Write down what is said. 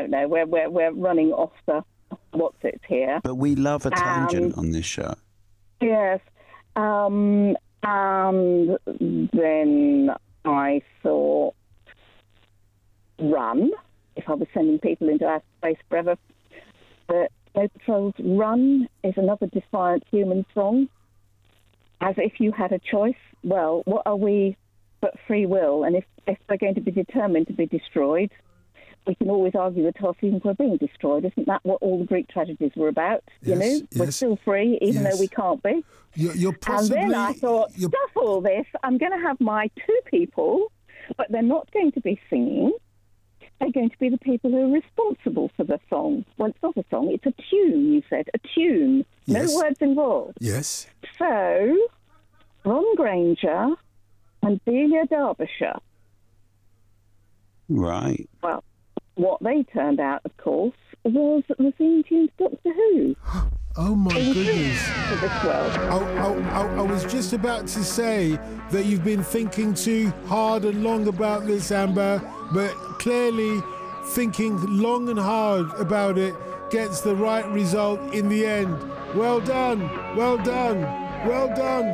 don't know. We're running off the what's it here. But we love a tangent on this show. Yes. And then I thought, Run. If I was sending people into outer space forever, the Snow Patrol's Run is another defiant human song. As if you had a choice. Well, what are we but free will? And if they're going to be determined to be destroyed, we can always argue the toss even for being destroyed. Isn't that what all the Greek tragedies were about? Yes, We're still free, even though we can't be. You're possibly, and then I thought, stuff all this. I'm going to have my two people, but they're not going to be singing. They're going to be the people who are responsible for the song. Well, it's not a song, it's a tune, you said. A tune. Yes. No words involved. Yes. So, Ron Granger and Delia Derbyshire. Right. Well, what they turned out, of course, was the theme tune to Doctor Who. Oh my goodness. For this world. I was just about to say that you've been thinking too hard and long about this, Amber, but clearly thinking long and hard about it gets the right result in the end. Well done, well done, well done.